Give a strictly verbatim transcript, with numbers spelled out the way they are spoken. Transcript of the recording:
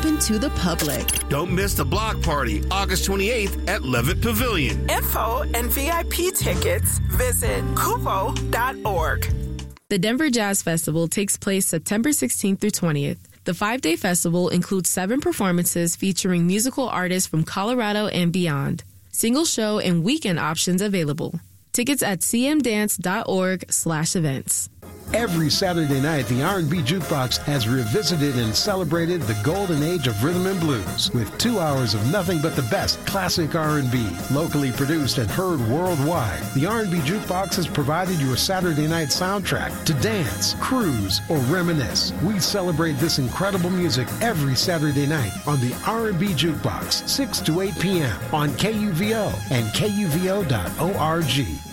open to the public. Don't miss the block party, August twenty-eighth at Levitt Pavilion. Info and V I P tickets, visit kupo dot org. The Denver Jazz Festival takes place September sixteenth through twentieth. The five-day festival includes seven performances featuring musical artists from Colorado and beyond. Single show and weekend options available. Tickets at cmdance.org slash events. Every Saturday night, the R and B Jukebox has revisited and celebrated the golden age of rhythm and blues with two hours of nothing but the best classic R and B, locally produced and heard worldwide. The R and B Jukebox has provided your Saturday night soundtrack to dance, cruise, or reminisce. We celebrate this incredible music every Saturday night on the R and B Jukebox, six to eight p.m. on K U V O and K U V O dot org.